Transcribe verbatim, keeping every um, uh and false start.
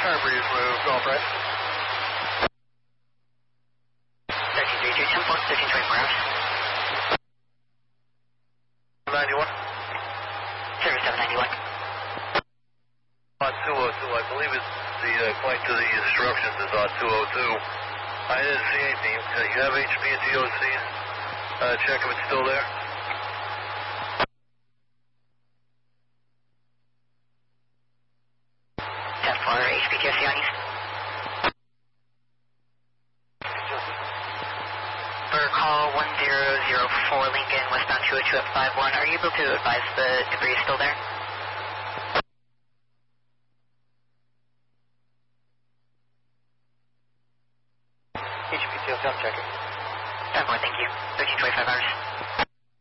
Starbreeze, move Golf right. thirteen thirty-two, ten four, thirteen twenty-four hours. ninety-one. Service seven ninety-one. On two oh two, I believe it's the, uh, according to the instructions, is on two oh two. I didn't see anything. Uh, you have H P and G O Cs? Uh, check if it's still there. ten four, H P T O C on you. For call one zero zero four Lincoln, westbound two oh two at five one, are you able to advise the debris is still there? H P T O C, I'm checking. ten four, thank you. thirteen twenty-five hours.